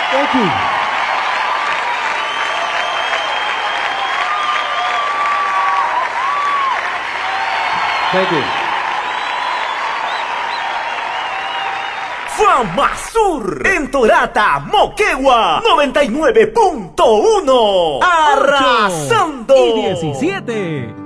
Thank you. Thank you. Fama Sur en Torata, Moquegua 99.1 arrasando. Y 17.